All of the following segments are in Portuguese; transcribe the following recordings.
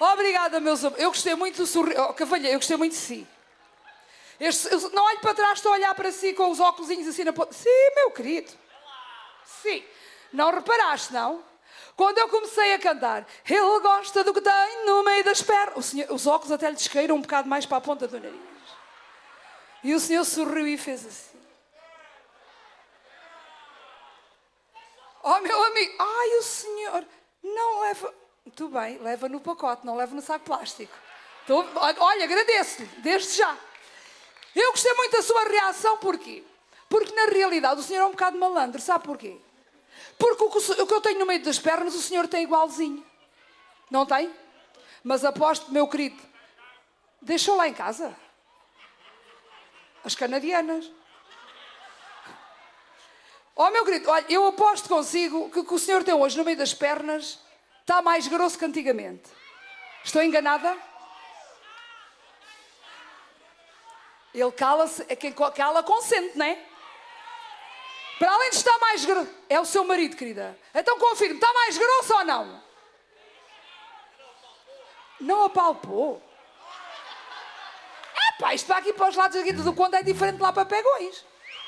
Obrigada, meus amigos. Eu gostei muito do sorriso. Oh, cavalheiro, eu gostei muito de si. Não olho para trás, estou a olhar para si com os óculosinhos assim na ponta. Sim, meu querido. Sim. Não reparaste, não? Quando eu comecei a cantar, ele gosta do que tem no meio das pernas. Os óculos até lhe descaíram um bocado mais para a ponta do nariz. E o senhor sorriu e fez assim. Oh, meu amigo. Ai, o senhor não leva... Muito bem, leva no pacote, não leva no saco plástico. Olha, agradeço-lhe, desde já. Eu gostei muito da sua reação, porquê? Porque na realidade o senhor é um bocado malandro, sabe porquê? Porque o que eu tenho no meio das pernas o senhor tem igualzinho. Não tem? Mas aposto, meu querido, deixou lá em casa. As canadianas. Oh, meu querido, olha, eu aposto consigo que o que o senhor tem hoje no meio das pernas está mais grosso que antigamente. Estou enganada? Ele cala-se, é quem cala consente, não é? Para além de estar mais grosso... É o seu marido, querida. Então confirme, está mais grosso ou não? Não apalpou. Epá, isto para aqui para os lados aqui do Conde é diferente de lá para Pegões.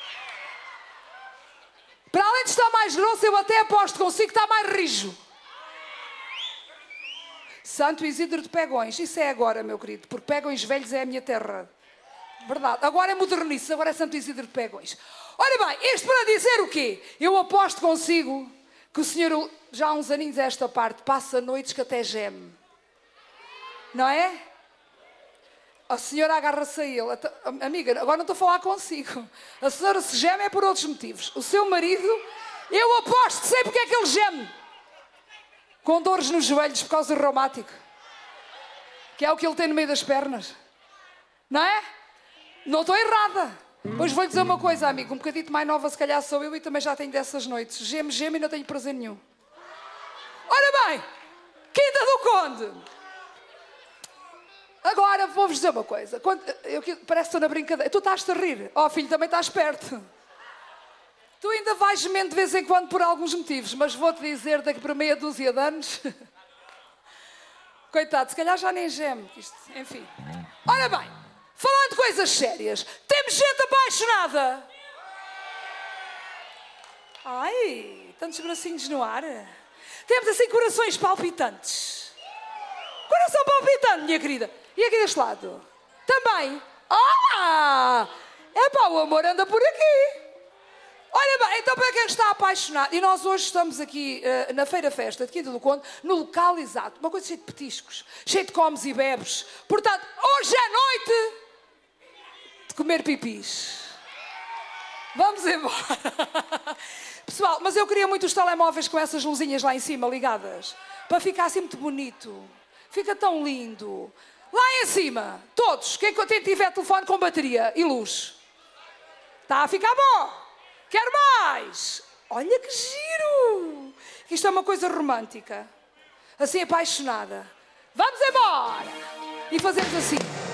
Para além de estar mais grosso, eu até aposto consigo que está mais rijo. Santo Isidro de Pegões. Isso é agora, meu querido, porque Pegões Velhos é a minha terra. Verdade. Agora é modernice, agora é Santo Isidro de Pegões. Ora bem, isto para dizer o quê? Eu aposto consigo que o senhor, já há uns aninhos a esta parte, passa noites que até geme. Não é? A senhora agarra-se a ele. Amiga, agora não estou a falar consigo. A senhora se geme é por outros motivos. O seu marido, eu aposto que sei porque é que ele geme. Com dores nos joelhos por causa do reumático. Que é o que ele tem no meio das pernas. Não é? Não estou errada. Pois vou-lhe dizer uma coisa, amigo. Um bocadinho mais nova se calhar sou eu e também já tenho dessas noites. Geme e não tenho prazer nenhum. Ora bem, Quinta do Conde. Agora vou-vos dizer uma coisa. Parece que estou na brincadeira. Tu estás-te a rir. Oh, filho, também estás perto. Tu ainda vais gemendo de vez em quando por alguns motivos, mas vou-te dizer daqui para meia dúzia de anos... Coitado, se calhar já nem geme. Enfim. Ora bem, falando de coisas sérias, temos gente apaixonada. Ai, tantos bracinhos no ar. Temos assim corações palpitantes. Coração palpitante, minha querida. E aqui deste lado? Também. Olá! Epá, o amor anda por aqui. Olha bem, então para quem está apaixonado, e nós hoje estamos aqui na Feira Festa de Quinta do Conde, no local exato, uma coisa cheia de petiscos, cheia de comes e bebes. Portanto, hoje é noite de comer pipis. Vamos embora. Pessoal, mas eu queria muito os telemóveis com essas luzinhas lá em cima ligadas, para ficar assim muito bonito. Fica tão lindo. Lá em cima, todos, quem tiver telefone com bateria e luz. Está a ficar bom. Quero mais! Olha que giro! Isto é uma coisa romântica. Assim, apaixonada. Vamos embora! E fazemos assim.